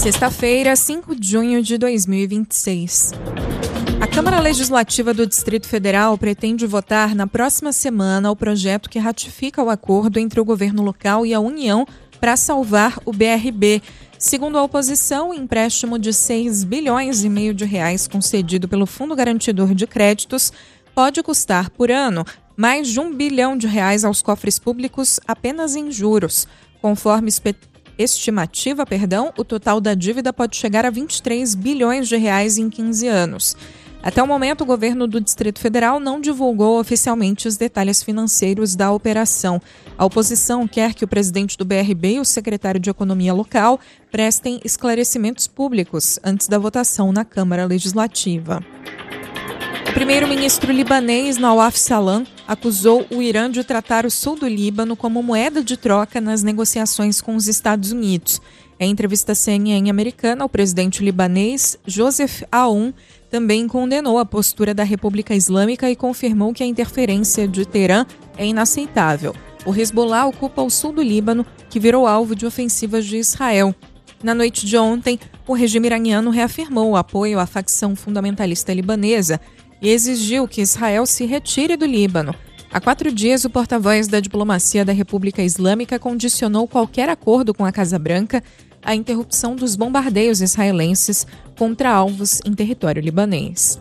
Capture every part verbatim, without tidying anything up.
Sexta-feira, cinco de junho de dois mil e vinte e seis. A Câmara Legislativa do Distrito Federal pretende votar na próxima semana o projeto que ratifica o acordo entre o governo local e a União para salvar o B R B. Segundo a oposição, o empréstimo de seis bilhões e meio de reais concedido pelo Fundo Garantidor de Créditos pode custar por ano mais de um bilhão de reais aos cofres públicos apenas em juros. Conforme espe- estimativa, perdão, o total da dívida pode chegar a vinte e três bilhões de reais em quinze anos. Até o momento, o governo do Distrito Federal não divulgou oficialmente os detalhes financeiros da operação. A oposição quer que o presidente do B R B e o secretário de Economia local prestem esclarecimentos públicos antes da votação na Câmara Legislativa. O primeiro-ministro libanês Nawaf Salam acusou o Irã de tratar o sul do Líbano como moeda de troca nas negociações com os Estados Unidos. Em entrevista à C N N americana, o presidente libanês Joseph Aoun também condenou a postura da República Islâmica e confirmou que a interferência de Teherã é inaceitável. O Hezbollah ocupa o sul do Líbano, que virou alvo de ofensivas de Israel. Na noite de ontem, o regime iraniano reafirmou o apoio à facção fundamentalista libanesa e exigiu que Israel se retire do Líbano. Há quatro dias, o porta-voz da diplomacia da República Islâmica condicionou qualquer acordo com a Casa Branca à interrupção dos bombardeios israelenses contra alvos em território libanês.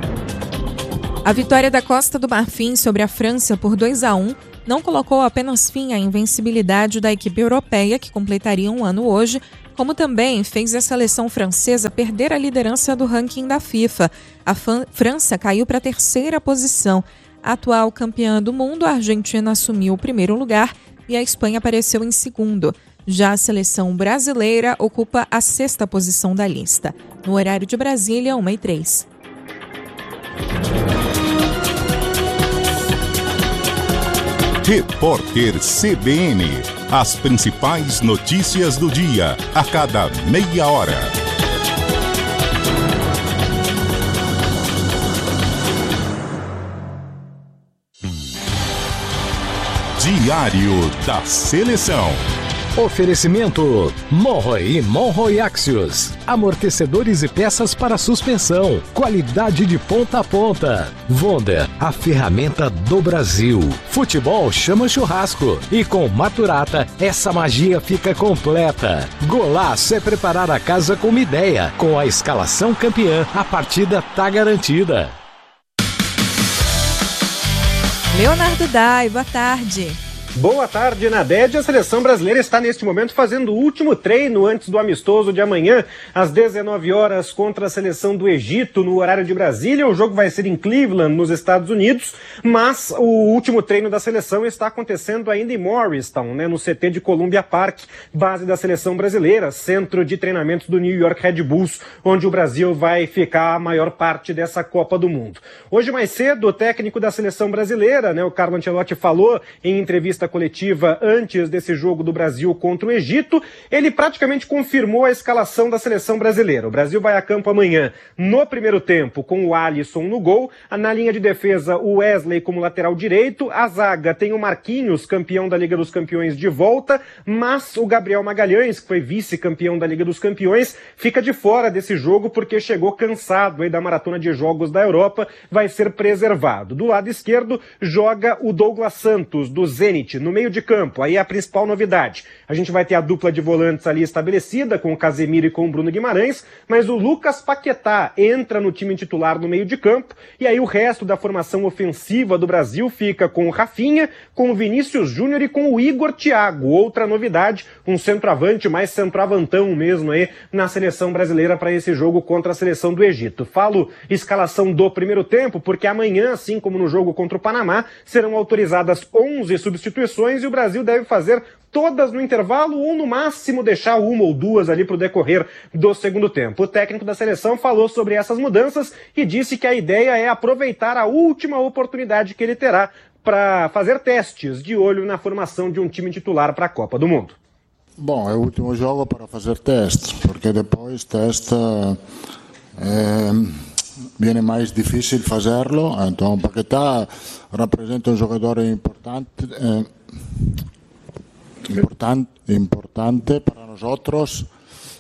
A vitória da Costa do Marfim sobre a França por dois a um não colocou apenas fim à invencibilidade da equipe europeia, que completaria um ano hoje, como também fez a seleção francesa perder a liderança do ranking da FIFA. A França caiu para a terceira posição. A atual campeã do mundo, a Argentina, assumiu o primeiro lugar e a Espanha apareceu em segundo. Já a seleção brasileira ocupa a sexta posição da lista. No horário de Brasília, uma e três. Repórter C B N. As principais notícias do dia, a cada meia hora. Diário da Seleção. Oferecimento Monroe e Monroe Axios. Amortecedores e peças para suspensão. Qualidade de ponta a ponta. Wonder, a ferramenta do Brasil. Futebol chama churrasco. E com Maturata, essa magia fica completa. Golaço é preparar a casa com uma ideia. Com a escalação campeã, a partida tá garantida. Leonardo Dai, boa tarde. Boa tarde, Nadege. A seleção brasileira está neste momento fazendo o último treino antes do amistoso de amanhã, às dezenove horas, contra a seleção do Egito, no horário de Brasília. O jogo vai ser em Cleveland, nos Estados Unidos, mas o último treino da seleção está acontecendo ainda em Morristown, né, no C T de Columbia Park, base da seleção brasileira, centro de treinamentos do New York Red Bulls, onde o Brasil vai ficar a maior parte dessa Copa do Mundo. Hoje mais cedo, o técnico da seleção brasileira, né, o Carlo Ancelotti, falou em entrevista coletiva antes desse jogo do Brasil contra o Egito. Ele praticamente confirmou a escalação da seleção brasileira. O Brasil vai a campo amanhã no primeiro tempo com o Alisson no gol, na linha de defesa o Wesley como lateral direito, a zaga tem o Marquinhos, campeão da Liga dos Campeões, de volta, mas o Gabriel Magalhães, que foi vice-campeão da Liga dos Campeões, fica de fora desse jogo porque chegou cansado aí da maratona de jogos da Europa, vai ser preservado. Do lado esquerdo joga o Douglas Santos, do Zenit, no meio de campo. Aí é a principal novidade. A gente vai ter a dupla de volantes ali estabelecida, com o Casemiro e com o Bruno Guimarães, mas o Lucas Paquetá entra no time titular no meio de campo, e aí o resto da formação ofensiva do Brasil fica com o Rafinha, com o Vinícius Júnior e com o Igor Thiago. Outra novidade, um centroavante, mais centroavantão mesmo aí, na seleção brasileira para esse jogo contra a seleção do Egito. Falo escalação do primeiro tempo, porque amanhã, assim como no jogo contra o Panamá, serão autorizadas onze substituições e o Brasil deve fazer todas no intervalo ou no máximo deixar uma ou duas ali para o decorrer do segundo tempo. O técnico da seleção falou sobre essas mudanças e disse que a ideia é aproveitar a última oportunidade que ele terá para fazer testes de olho na formação de um time titular para a Copa do Mundo. Bom, é o último jogo para fazer testes, porque depois testa é, viene mais difícil fazerlo. Então, Paquetá representa um jogador importante, eh, importante, importante para nós, porque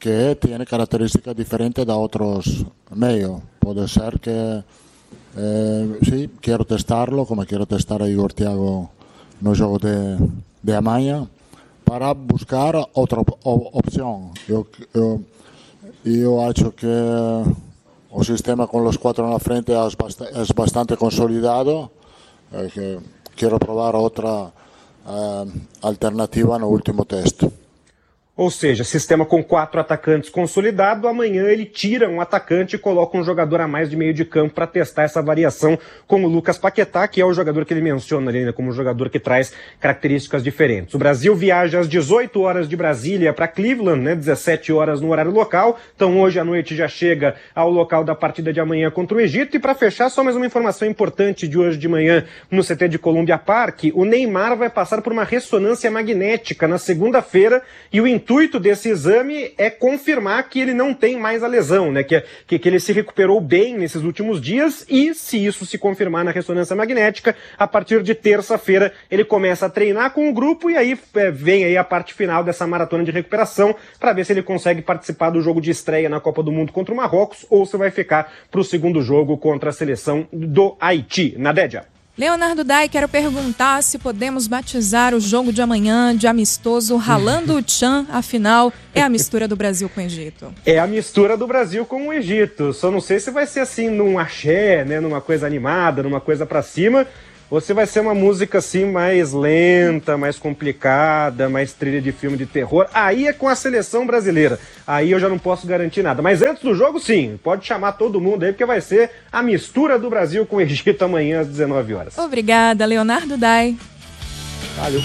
que tem características diferentes da outros meios. Pode ser que, eh, sim, quero testá-lo, como quero testar a Igor Thiago no jogo de, de amanhã, para buscar outra opção. Eu, eu, eu acho que o sistema com os quatro na frente é bastante consolidado. É que quero provar outra uh, alternativa no último teste. Ou seja, sistema com quatro atacantes consolidado, amanhã ele tira um atacante e coloca um jogador a mais de meio de campo para testar essa variação com o Lucas Paquetá, que é o jogador que ele menciona ali, né, como um jogador que traz características diferentes. O Brasil viaja às dezoito horas de Brasília para Cleveland, né, dezessete horas no horário local, então hoje à noite já chega ao local da partida de amanhã contra o Egito. E para fechar, só mais uma informação importante de hoje de manhã no C T de Columbia Park: o Neymar vai passar por uma ressonância magnética na segunda-feira e o O intuito desse exame é confirmar que ele não tem mais a lesão, né? Que, que, que ele se recuperou bem nesses últimos dias, e se isso se confirmar na ressonância magnética, a partir de terça-feira ele começa a treinar com o grupo e aí é, vem aí a parte final dessa maratona de recuperação para ver se ele consegue participar do jogo de estreia na Copa do Mundo contra o Marrocos ou se vai ficar para o segundo jogo contra a seleção do Haiti. Nadédia. Leonardo Dai, quero perguntar se podemos batizar o jogo de amanhã de amistoso Ralando o Tchan, afinal, é a mistura do Brasil com o Egito. É a mistura do Brasil com o Egito, só não sei se vai ser assim num axé, né, numa coisa animada, numa coisa pra cima, ou se vai ser uma música assim mais lenta, mais complicada, mais trilha de filme de terror. Aí é com a seleção brasileira, aí eu já não posso garantir nada. Mas antes do jogo, sim, pode chamar todo mundo aí, porque vai ser a mistura do Brasil com o Egito amanhã às dezenove horas. Obrigada, Leonardo Dai. Valeu.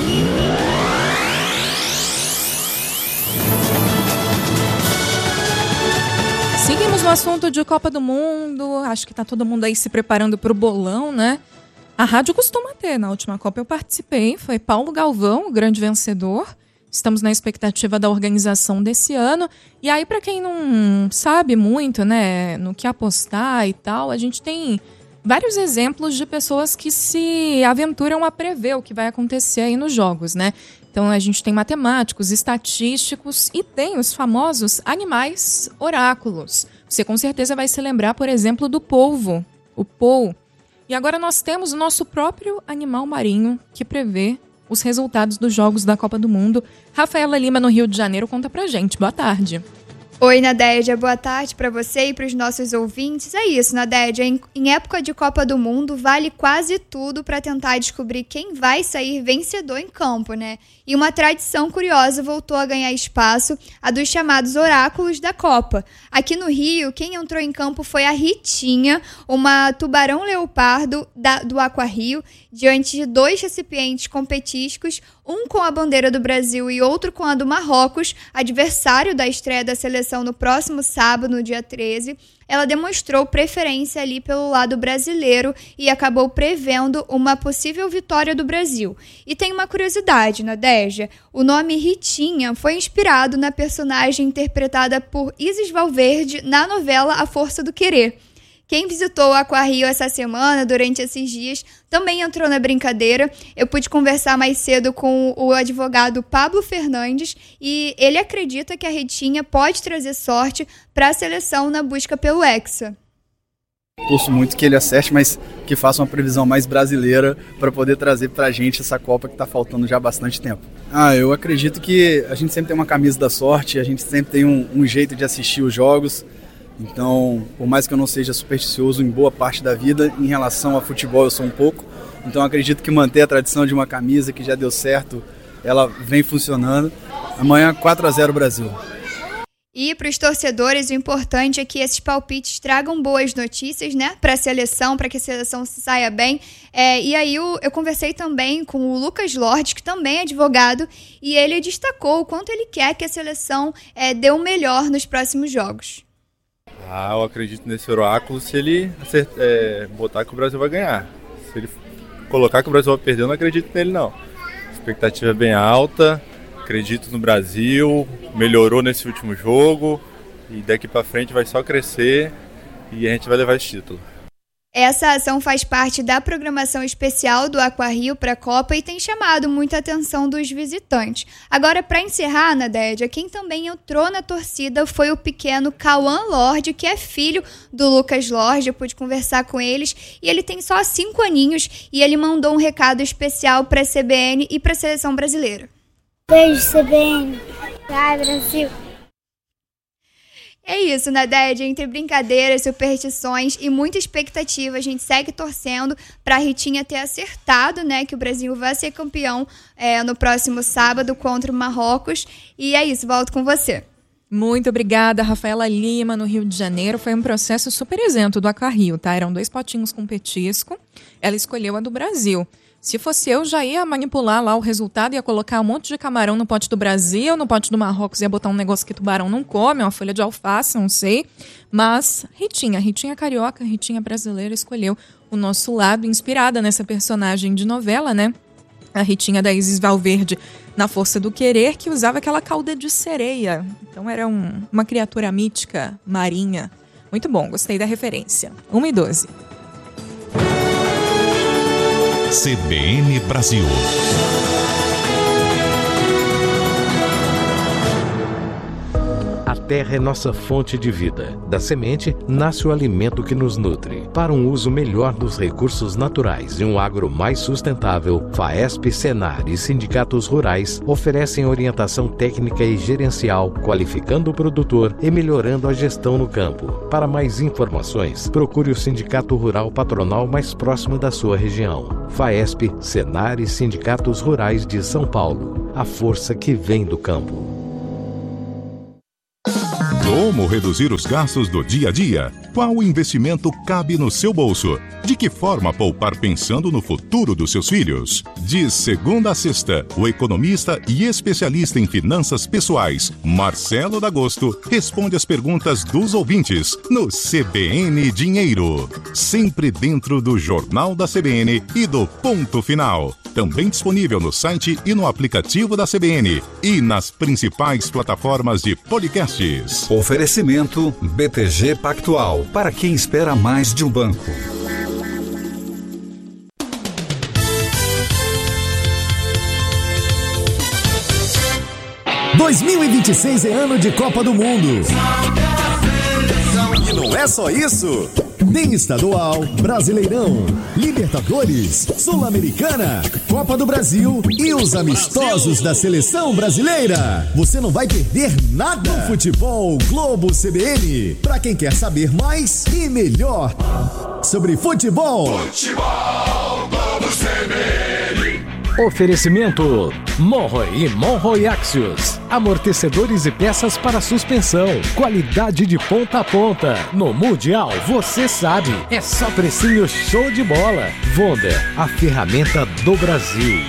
Seguimos no assunto de Copa do Mundo. Acho que tá todo mundo aí se preparando pro bolão, né? A rádio costuma ter. Na última Copa eu participei. Foi Paulo Galvão, o grande vencedor. Estamos na expectativa da organização desse ano. E aí, para quem não sabe muito, né, no que apostar e tal, a gente tem vários exemplos de pessoas que se aventuram a prever o que vai acontecer aí nos jogos, né? Então a gente tem matemáticos, estatísticos e tem os famosos animais oráculos. Você com certeza vai se lembrar, por exemplo, do polvo, o pou. E agora nós temos o nosso próprio animal marinho que prevê os resultados dos jogos da Copa do Mundo. Rafaela Lima, no Rio de Janeiro, conta pra gente. Boa tarde. Oi, Nadédia, boa tarde para você e para os nossos ouvintes. É isso, Nadédia, em, em época de Copa do Mundo, vale quase tudo para tentar descobrir quem vai sair vencedor em campo, né? E uma tradição curiosa voltou a ganhar espaço, a dos chamados oráculos da Copa. Aqui no Rio, quem entrou em campo foi a Ritinha, uma tubarão-leopardo da, do Aquarrio, diante de dois recipientes competísticos, um com a bandeira do Brasil e outro com a do Marrocos, adversário da estreia da seleção no próximo sábado, no dia treze. Ela demonstrou preferência ali pelo lado brasileiro e acabou prevendo uma possível vitória do Brasil. E tem uma curiosidade, Nadégia, o nome Ritinha foi inspirado na personagem interpretada por Isis Valverde na novela A Força do Querer. Quem visitou o Aquarrio essa semana, durante esses dias, também entrou na brincadeira. Eu pude conversar mais cedo com o advogado Pablo Fernandes e ele acredita que a Ritinha pode trazer sorte para a seleção na busca pelo Hexa. Torço muito que ele acerte, mas que faça uma previsão mais brasileira para poder trazer para a gente essa Copa que está faltando já há bastante tempo. Ah, eu acredito que a gente sempre tem uma camisa da sorte, a gente sempre tem um, um jeito de assistir os jogos. Então, por mais que eu não seja supersticioso em boa parte da vida, em relação a futebol eu sou um pouco. Então acredito que manter a tradição de uma camisa que já deu certo, ela vem funcionando. Amanhã quatro a zero Brasil. E para os torcedores, o importante é que esses palpites tragam boas notícias, né, para a seleção, para que a seleção saia bem. É, e aí eu, eu conversei também com o Lucas Lorde, que também é advogado, e ele destacou o quanto ele quer que a seleção é, dê o melhor nos próximos jogos. Ah, eu acredito nesse oráculo se ele acertar, é, botar que o Brasil vai ganhar. Se ele colocar que o Brasil vai perder, eu não acredito nele, não. A expectativa é bem alta, acredito no Brasil, melhorou nesse último jogo e daqui pra frente vai só crescer e a gente vai levar esse título. Essa ação faz parte da programação especial do Aquarrio para a Copa e tem chamado muita atenção dos visitantes. Agora, para encerrar, Nadédia, quem também entrou na torcida foi o pequeno Cauã Lorde, que é filho do Lucas Lorde. Eu pude conversar com eles e ele tem só cinco aninhos e ele mandou um recado especial para a C B N e para a Seleção Brasileira. Beijo, C B N. Vai, Brasil. É isso, Nadédia, entre brincadeiras, superstições e muita expectativa, a gente segue torcendo para a Ritinha ter acertado, né, que o Brasil vai ser campeão é, no próximo sábado contra o Marrocos. E é isso, volto com você. Muito obrigada, Rafaela Lima, no Rio de Janeiro. Foi um processo super isento do Aquarrio, tá? Eram dois potinhos com petisco, ela escolheu a do Brasil. Se fosse eu, já ia manipular lá o resultado, ia colocar um monte de camarão no pote do Brasil, no pote do Marrocos ia botar um negócio que tubarão não come, uma folha de alface, não sei. Mas Ritinha, Ritinha carioca, Ritinha brasileira, escolheu o nosso lado, inspirada nessa personagem de novela, né? A Ritinha da Isis Valverde, na Força do Querer, que usava aquela cauda de sereia. Então era um, uma criatura mítica, marinha. Muito bom, gostei da referência. uma e doze. C B N Brasil. A terra é nossa fonte de vida. Da semente nasce o alimento que nos nutre. Para um uso melhor dos recursos naturais e um agro mais sustentável, FAESP, Senar e sindicatos rurais oferecem orientação técnica e gerencial, qualificando o produtor e melhorando a gestão no campo. Para mais informações, procure o Sindicato Rural Patronal mais próximo da sua região. FAESP, Senar e sindicatos rurais de São Paulo. A força que vem do campo. Como reduzir os gastos do dia a dia? Qual investimento cabe no seu bolso? De que forma poupar pensando no futuro dos seus filhos? De segunda a sexta, o economista e especialista em finanças pessoais, Marcelo D'Agosto, responde as perguntas dos ouvintes no C B N Dinheiro. Sempre dentro do Jornal da C B N e do Ponto Final. Também disponível no site e no aplicativo da C B N e nas principais plataformas de podcasts. Oferecimento B T G Pactual, para quem espera mais de um banco. dois mil e vinte e seis é ano de Copa do Mundo. E não é só isso. Tem estadual, Brasileirão, Libertadores, Sul-Americana, Copa do Brasil e os amistosos da Seleção Brasileira. Você não vai perder nada no Futebol Globo C B N. Pra quem quer saber mais e melhor sobre futebol. Futebol Globo C B N. Oferecimento Monroe e Monroe Axios. Amortecedores e peças para suspensão. Qualidade de ponta a ponta. No Mundial, você sabe. É só precinho show de bola. Wonder, a ferramenta do Brasil.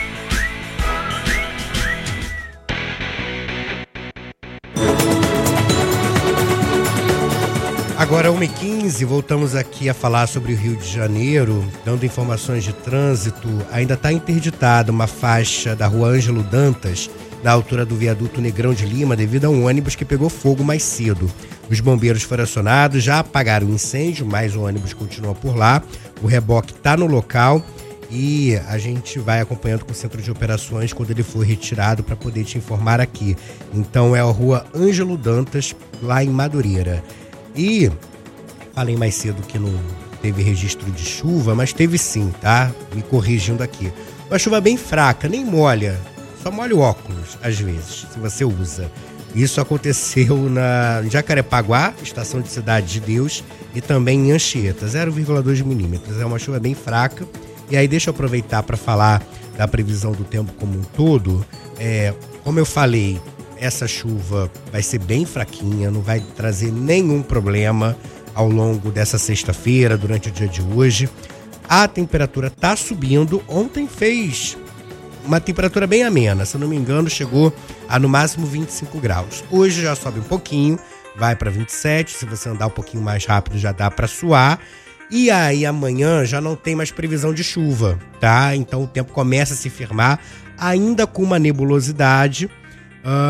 Agora, uma e quinze, voltamos aqui a falar sobre o Rio de Janeiro, dando informações de trânsito. Ainda está interditada uma faixa da rua Ângelo Dantas, na altura do viaduto Negrão de Lima, devido a um ônibus que pegou fogo mais cedo. Os bombeiros foram acionados, já apagaram o incêndio, mas o ônibus continua por lá. O reboque está no local e a gente vai acompanhando com o centro de operações quando ele for retirado para poder te informar aqui. Então é a rua Ângelo Dantas, lá em Madureira. E falei mais cedo que não teve registro de chuva, mas teve sim, tá? Me corrigindo aqui. Uma chuva bem fraca, nem molha, só molha o óculos, às vezes, se você usa. Isso aconteceu na Jacarepaguá, estação de Cidade de Deus, e também em Anchieta, zero vírgula dois milímetros. É uma chuva bem fraca. E aí deixa eu aproveitar para falar da previsão do tempo como um todo. É, como eu falei, essa chuva vai ser bem fraquinha, não vai trazer nenhum problema ao longo dessa sexta-feira, durante o dia de hoje. A temperatura está subindo. Ontem fez uma temperatura bem amena, se eu não me engano, chegou a no máximo vinte e cinco graus. Hoje já sobe um pouquinho, vai para vinte e sete, se você andar um pouquinho mais rápido já dá para suar. E aí amanhã já não tem mais previsão de chuva, tá? Então o tempo começa a se firmar, ainda com uma nebulosidade. Uh,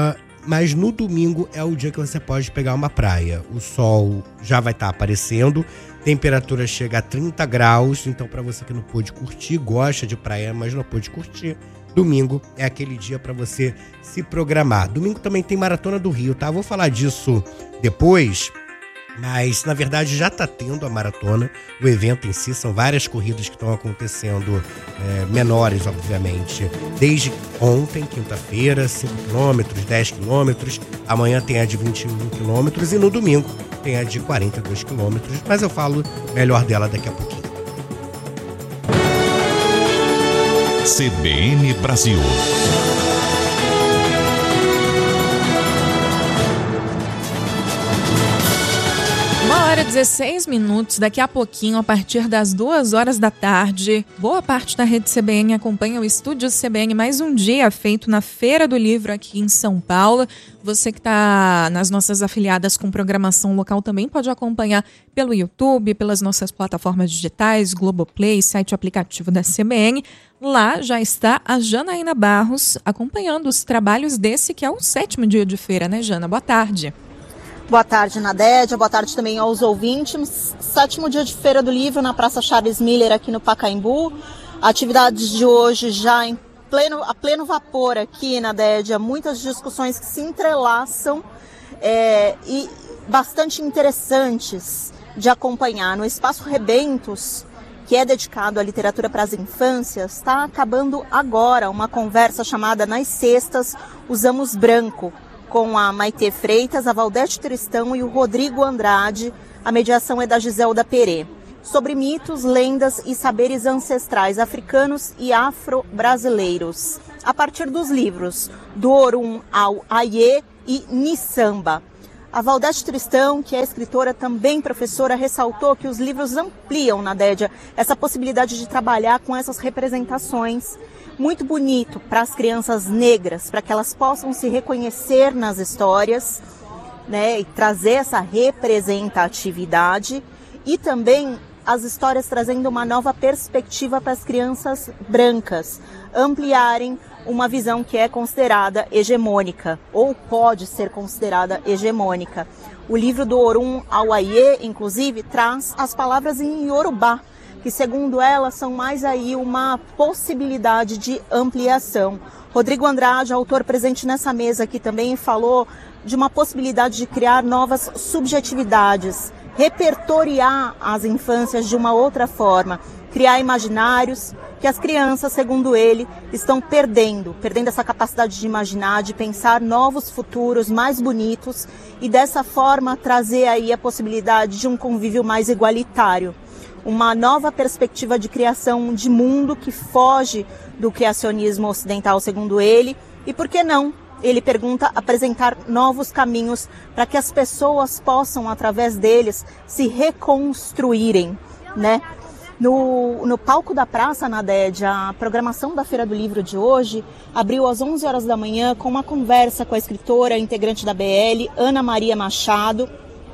mas no domingo é o dia que você pode pegar uma praia. O sol já vai estar aparecendo, temperatura chega a trinta graus, então para você que não pôde curtir, gosta de praia, mas não pôde curtir, domingo é aquele dia para você se programar. Domingo também tem Maratona do Rio, tá? Vou falar disso depois, mas na verdade já está tendo a maratona, o evento em si, são várias corridas que estão acontecendo, é, menores obviamente, desde ontem, quinta-feira, cinco quilômetros, dez quilômetros, amanhã tem a de vinte e um quilômetros e no domingo tem a de quarenta e dois quilômetros, mas eu falo melhor dela daqui a pouquinho. C B N Brasil. Uma hora e dezesseis minutos, daqui a pouquinho, a partir das duas horas da tarde, boa parte da rede C B N acompanha o Estúdio C B N mais um dia feito na Feira do Livro aqui em São Paulo. Você que está nas nossas afiliadas com programação local também pode acompanhar pelo YouTube, pelas nossas plataformas digitais, Globoplay, site e aplicativo da C B N. Lá já está a Janaína Barros acompanhando os trabalhos desse que é o sétimo dia de feira, né, Jana? Boa tarde. Boa tarde, Nadédia. Boa tarde também aos ouvintes. Sétimo dia de Feira do Livro na Praça Charles Miller, aqui no Pacaembu. Atividades de hoje já em pleno, a pleno vapor aqui, Nadédia. Muitas discussões que se entrelaçam é, e bastante interessantes de acompanhar. No Espaço Rebentos, que é dedicado à literatura para as infâncias, está acabando agora uma conversa chamada Nas Sextas Usamos Branco, com a Maitê Freitas, a Valdete Tristão e o Rodrigo Andrade. A mediação é da Giselda Perê. Sobre mitos, lendas e saberes ancestrais africanos e afro-brasileiros. A partir dos livros do Orum ao Aie e Nissamba. A Valdete Tristão, que é escritora, também professora, ressaltou que os livros ampliam, Nadédia, essa possibilidade de trabalhar com essas representações. Muito bonito para as crianças negras, para que elas possam se reconhecer nas histórias, né, e trazer essa representatividade, e também as histórias trazendo uma nova perspectiva para as crianças brancas, ampliarem uma visão que é considerada hegemônica, ou pode ser considerada hegemônica. O livro do Orum ao Aie, inclusive, traz as palavras em Yorubá, que segundo ela são mais aí uma possibilidade de ampliação. Rodrigo Andrade, autor presente nessa mesa aqui também, falou de uma possibilidade de criar novas subjetividades, repertoriar as infâncias de uma outra forma, criar imaginários que as crianças, segundo ele, estão perdendo, perdendo essa capacidade de imaginar, de pensar novos futuros mais bonitos e dessa forma trazer aí a possibilidade de um convívio mais igualitário. Uma nova perspectiva de criação de mundo que foge do criacionismo ocidental, segundo ele, e por que não? Ele pergunta apresentar novos caminhos para que as pessoas possam, através deles, se reconstruírem, né? No, no palco da praça, Nadédia, a programação da Feira do Livro de hoje abriu às onze horas da manhã com uma conversa com a escritora, integrante da B L, Ana Maria Machado,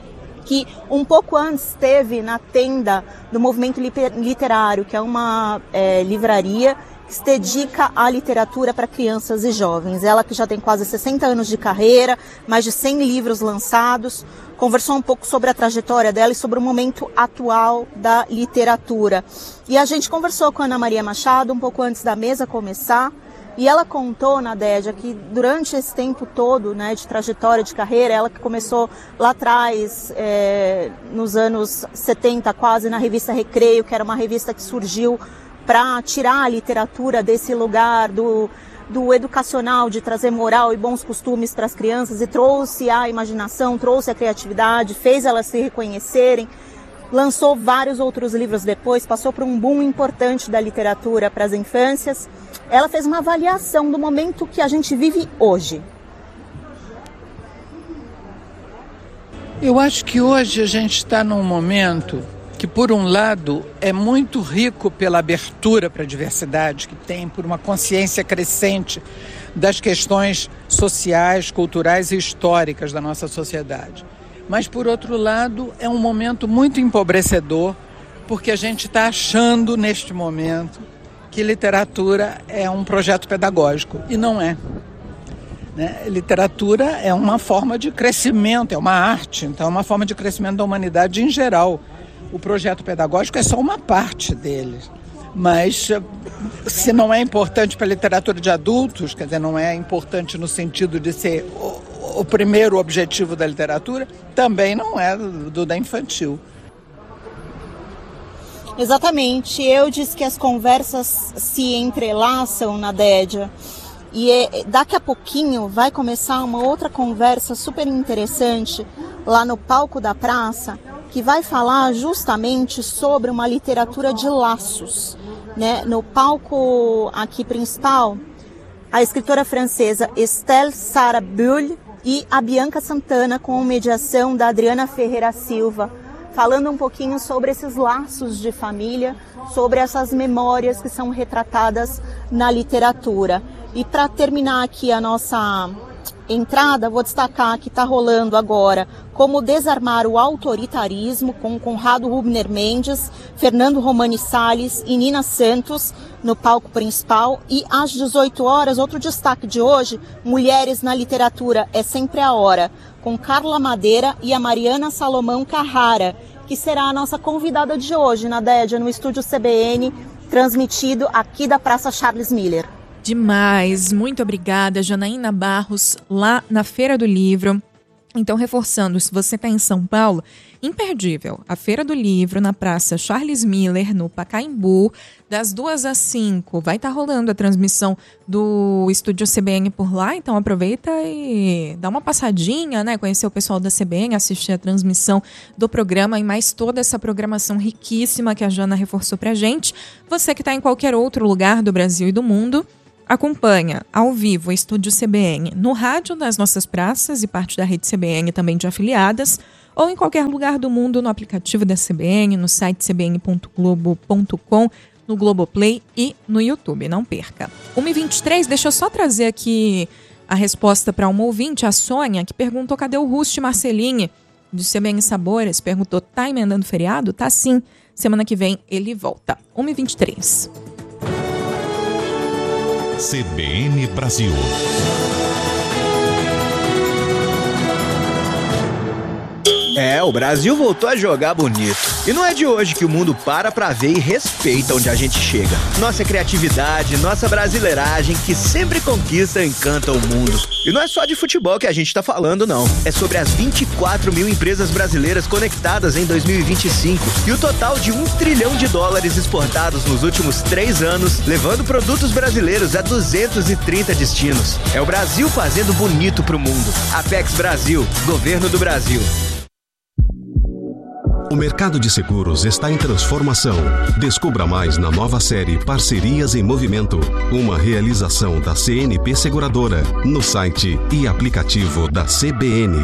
que um pouco antes esteve na tenda do Movimento Literário, que é uma é, livraria que se dedica à literatura para crianças e jovens. Ela que já tem quase sessenta anos de carreira, mais de cem livros lançados, conversou um pouco sobre a trajetória dela e sobre o momento atual da literatura. E a gente conversou com a Ana Maria Machado um pouco antes da mesa começar, e ela contou, Nadédia, que durante esse tempo todo, né, de trajetória de carreira, ela que começou lá atrás, é, nos anos setenta quase, na revista Recreio, que era uma revista que surgiu para tirar a literatura desse lugar do, do educacional, de trazer moral e bons costumes para as crianças, e trouxe a imaginação, trouxe a criatividade, fez elas se reconhecerem. Lançou vários outros livros depois, passou por um boom importante da literatura para as infâncias. Ela fez uma avaliação do momento que a gente vive hoje. Eu acho que hoje a gente está num momento que, por um lado, é muito rico pela abertura para a diversidade que tem, por uma consciência crescente das questões sociais, culturais e históricas da nossa sociedade. Mas, por outro lado, é um momento muito empobrecedor, porque a gente está achando, neste momento, que literatura é um projeto pedagógico, e não é. né? Literatura é uma forma de crescimento, é uma arte, então é uma forma de crescimento da humanidade em geral. O projeto pedagógico é só uma parte dele. Mas se não é importante para a literatura de adultos, quer dizer, não é importante no sentido de ser o, o primeiro objetivo da literatura, também não é do, do da infantil. Exatamente. Eu disse que as conversas se entrelaçam na Dédia. E é, daqui a pouquinho vai começar uma outra conversa super interessante lá no palco da praça, que vai falar justamente sobre uma literatura de laços, né? No palco aqui principal, a escritora francesa Estelle Sara Bulle e a Bianca Santana, com mediação da Adriana Ferreira Silva, falando um pouquinho sobre esses laços de família, sobre essas memórias que são retratadas na literatura. E para terminar aqui a nossa entrada, vou destacar que está rolando agora Como Desarmar o Autoritarismo, com Conrado Rubner Mendes, Fernando Romani Salles e Nina Santos no palco principal. E às dezoito horas, outro destaque de hoje, Mulheres na Literatura é Sempre a Hora, com Carla Madeira e a Mariana Salomão Carrara, que será a nossa convidada de hoje na Dédia, no estúdio C B N, transmitido aqui da Praça Charles Miller. Demais, muito obrigada, Janaína Barros, lá na Feira do Livro. Então, reforçando, se você está em São Paulo, imperdível, a Feira do Livro na Praça Charles Miller, no Pacaembu, das duas às cinco. Vai estar tá rolando a transmissão do Estúdio C B N por lá, então aproveita e dá uma passadinha, né? Conhecer o pessoal da C B N, assistir a transmissão do programa e mais toda essa programação riquíssima que a Jana reforçou pra gente. Você que está em qualquer outro lugar do Brasil e do mundo, acompanha ao vivo o Estúdio C B N no rádio das nossas praças e parte da rede C B N também de afiliadas, ou em qualquer lugar do mundo no aplicativo da C B N, no site c b n ponto globo ponto com, no Globoplay e no YouTube. Não perca. uma e vinte e três, deixa eu só trazer aqui a resposta para uma ouvinte, a Sônia, que perguntou cadê o Rusti Marcelini, do C B N Sabores. Perguntou, tá emendando feriado? Tá sim. Semana que vem ele volta. uma e vinte e três. C B N Brasil. É, o Brasil voltou a jogar bonito. E não é de hoje que o mundo para pra ver e respeita onde a gente chega. Nossa criatividade, nossa brasileiragem, que sempre conquista e encanta o mundo. E não é só de futebol que a gente tá falando, não. É sobre as vinte e quatro mil empresas brasileiras conectadas em dois mil e vinte e cinco e o total de um trilhão de dólares exportados nos últimos três anos, levando produtos brasileiros a duzentos e trinta destinos. É o Brasil fazendo bonito pro mundo. Apex Brasil, Governo do Brasil. O mercado de seguros está em transformação. Descubra mais na nova série Parcerias em Movimento, uma realização da C N P Seguradora, no site e aplicativo da C B N.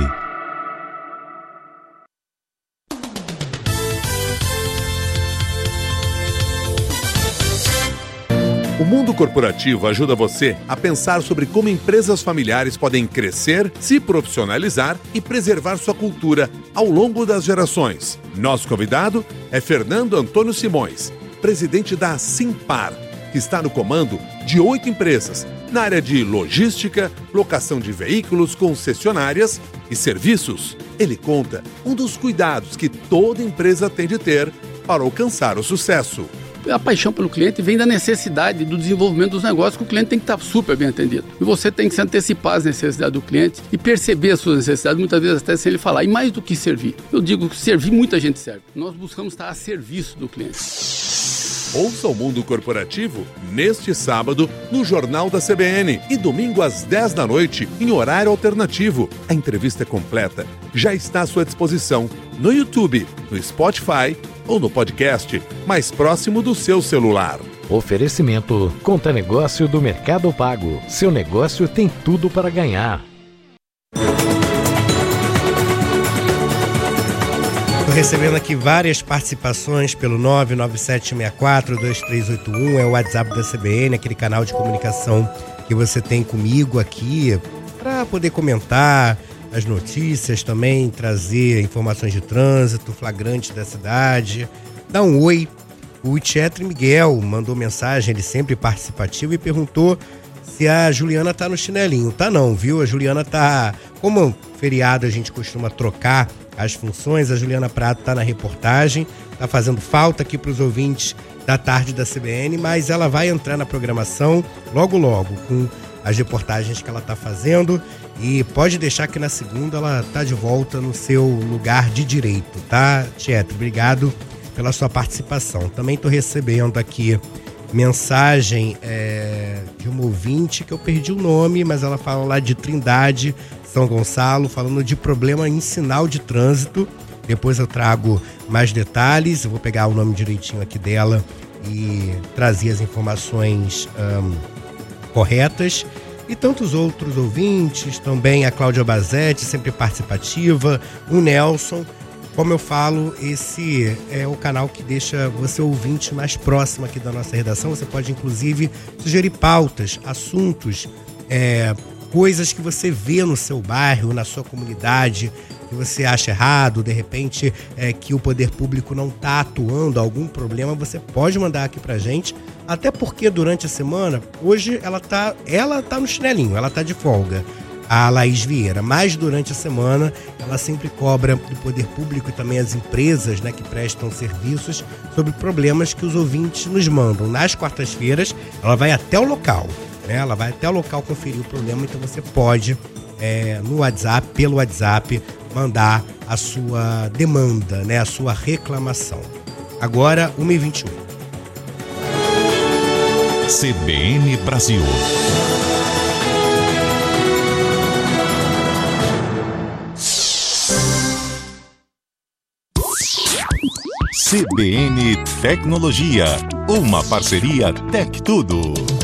O mundo corporativo ajuda você a pensar sobre como empresas familiares podem crescer, se profissionalizar e preservar sua cultura ao longo das gerações. Nosso convidado é Fernando Antônio Simões, presidente da Simpar, que está no comando de oito empresas na área de logística, locação de veículos, concessionárias e serviços. Ele conta um dos cuidados que toda empresa tem de ter para alcançar o sucesso. A paixão pelo cliente vem da necessidade do desenvolvimento dos negócios, que o cliente tem que estar super bem atendido. E você tem que se antecipar às necessidades do cliente e perceber as suas necessidades, muitas vezes até sem ele falar. E mais do que servir. Eu digo que servir, muita gente serve. Nós buscamos estar a serviço do cliente. Ouça o Mundo Corporativo neste sábado no Jornal da C B N e domingo às dez da noite em horário alternativo. A entrevista completa já está à sua disposição no YouTube, no Spotify ou no podcast mais próximo do seu celular. Oferecimento Conta Negócio do Mercado Pago. Seu negócio tem tudo para ganhar. Estou recebendo aqui várias participações pelo nove nove sete seis quatro dois três oito um, é o WhatsApp da C B N, aquele canal de comunicação que você tem comigo aqui, para poder comentar as notícias também, trazer informações de trânsito, flagrantes da cidade, dar um oi. O Tietre Miguel mandou mensagem, ele sempre participativo, e perguntou se a Juliana tá no chinelinho. Tá não, viu? A Juliana tá... Como feriado a gente costuma trocar as funções, a Juliana Prado tá na reportagem, tá fazendo falta aqui para os ouvintes da tarde da C B N, mas ela vai entrar na programação logo logo com as reportagens que ela tá fazendo, e pode deixar que na segunda ela tá de volta no seu lugar de direito, tá, Tietro? Obrigado pela sua participação. Também tô recebendo aqui mensagem é, de uma ouvinte que eu perdi o nome, mas ela fala lá de Trindade, São Gonçalo, falando de problema em sinal de trânsito. Depois eu trago mais detalhes, eu vou pegar o nome direitinho aqui dela e trazer as informações um, corretas. E tantos outros ouvintes, também a Cláudia Bazetti, sempre participativa, o Nelson. Como eu falo, esse é o canal que deixa você ouvinte mais próximo aqui da nossa redação. Você pode, inclusive, sugerir pautas, assuntos, é, coisas que você vê no seu bairro, na sua comunidade, que você acha errado, de repente, é, que o poder público não está atuando, algum problema, você pode mandar aqui pra gente. Até porque durante a semana, hoje ela tá, ela tá no chinelinho, ela tá de folga, a Laís Vieira, mas durante a semana ela sempre cobra do poder público e também as empresas, né, que prestam serviços sobre problemas que os ouvintes nos mandam. Nas quartas-feiras ela vai até o local, né, ela vai até o local conferir o problema, então você pode é, no WhatsApp, pelo WhatsApp, mandar a sua demanda, né, a sua reclamação. Agora, uma e vinte e um. C B N Brasil. C B N Tecnologia, uma parceria Tec Tudo.